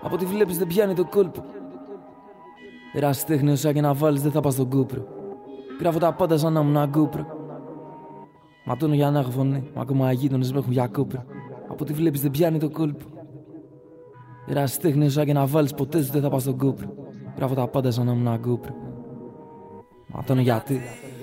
Από ό,τι βλέπεις δεν πιάνει το κόλπο. Ερασιτέχνη όσα και να βάλεις δεν θα πας στον Κούπρο. Γράφω τα πάντα σαν να ήμουν ένα Κούπρο. Ματώνω για να έχω φωνή, μα ακόμα αγείτονες με έχουν για Κούπρο. Από ό,τι βλέπεις δεν πιάνει το κόλπο. Ερασιτέχνη όσα και να βάλεις ποτέ σου δεν θα πας στον Κούπρο. Γράφω τα πάντα σαν να ήμουν ένα Κούπρο. Ματώνω γιατί.